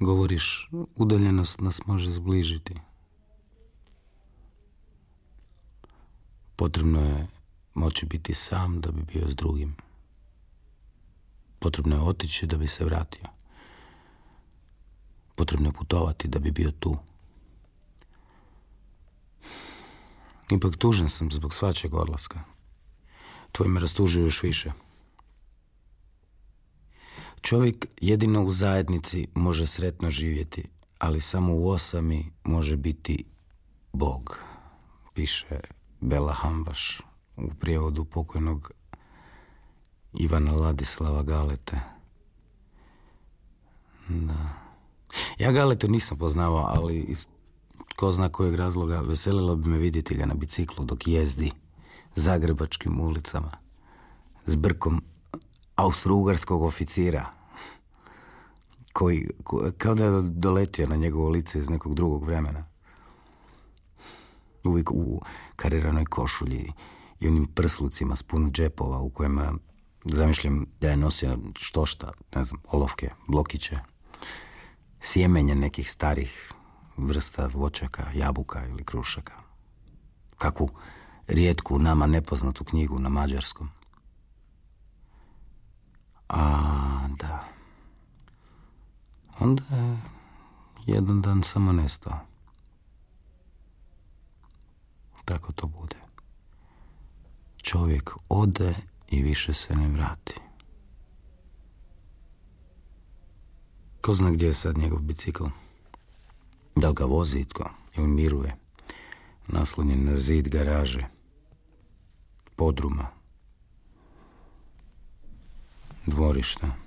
Govoriš, udaljenost nas može zbližiti. Potrebno je moći biti sam da bi bio s drugim. Potrebno je otići da bi se vratio. Potrebno je putovati da bi bio tu. Ipak tužan sam zbog svačeg odlaska. Tvoj me rastužuje još više. Čovjek jedino u zajednici može sretno živjeti, ali samo u osami može biti Bog, piše Bela Hamvaš u prijevodu pokojnog Ivana Ladislava Galete. Da. Ja Galetu nisam poznavao, ali iz ko zna kojeg razloga veselilo bi me vidjeti ga na biciklu dok jezdi zagrebačkim ulicama s brkom austro-ugarskog oficira koji kao da je doletio na njegovo lice iz nekog drugog vremena. Uvijek u kariranoj košulji i onim prslucima s puno džepova u kojima zamišljam da je nosio štošta, ne znam, olovke, blokiće, sjemenja nekih starih vrsta voćaka, jabuka ili krušaka. Kakvu rijetku nama nepoznatu knjigu na mađarskom. A da. Onda je jedan dan samo nestao. Tako to bude. Čovjek ode i više se ne vrati. Ko zna gdje je sad njegov bicikl? Da li ga vozi itko ili miruje, naslonjen na zid garaže, podruma, dvorišta.